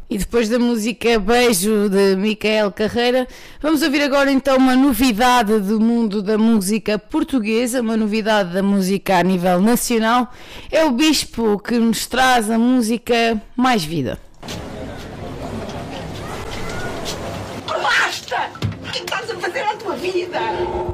E depois da música Beijo de Micael Carreira, vamos ouvir agora então uma novidade do mundo da música portuguesa, uma novidade da música a nível nacional. É o Bispo que nos traz a música Mais Vida. Basta! O que estás a fazer à tua vida?